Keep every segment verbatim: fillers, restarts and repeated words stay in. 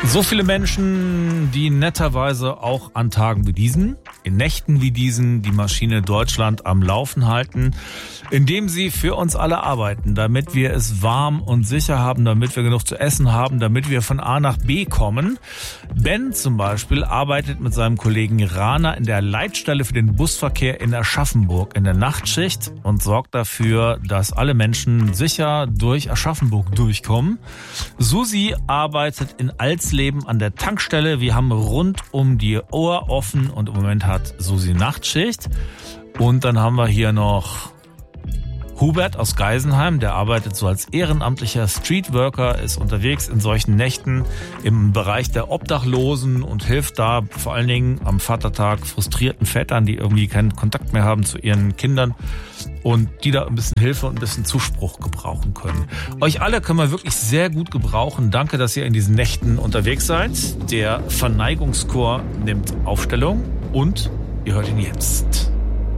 So viele Menschen, die netterweise auch an Tagen wie diesen, in Nächten wie diesen, die Maschine Deutschland am Laufen halten, indem sie für uns alle arbeiten, damit wir es warm und sicher haben, damit wir genug zu essen haben, damit wir von A nach B kommen. Ben zum Beispiel arbeitet mit seinem Kollegen Rana in der Leitstelle für den Busverkehr in Aschaffenburg in der Nachtschicht und sorgt dafür, dass alle Menschen sicher durch Aschaffenburg durchkommen. Susi arbeitet in Alsleben an der Tankstelle. Wir haben rund um die Uhr offen und im Moment hat Susi Nachtschicht. Und dann haben wir hier noch Hubert aus Geisenheim, der arbeitet so als ehrenamtlicher Streetworker, ist unterwegs in solchen Nächten im Bereich der Obdachlosen und hilft da vor allen Dingen am Vatertag frustrierten Vätern, die irgendwie keinen Kontakt mehr haben zu ihren Kindern und die da ein bisschen Hilfe und ein bisschen Zuspruch gebrauchen können. Euch alle können wir wirklich sehr gut gebrauchen. Danke, dass ihr in diesen Nächten unterwegs seid. Der Verneigungschor nimmt Aufstellung und ihr hört ihn jetzt.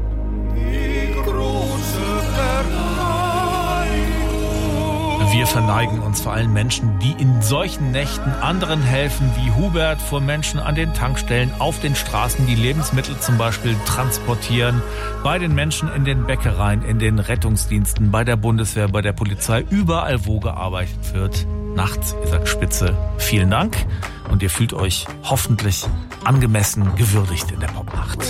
Wir verneigen uns vor allen Menschen, die in solchen Nächten anderen helfen, wie Hubert, vor Menschen an den Tankstellen, auf den Straßen, die Lebensmittel zum Beispiel transportieren, bei den Menschen in den Bäckereien, in den Rettungsdiensten, bei der Bundeswehr, bei der Polizei, überall, wo gearbeitet wird. Nachts, ihr sagt Spitze, vielen Dank und ihr fühlt euch hoffentlich angemessen gewürdigt in der Popnacht.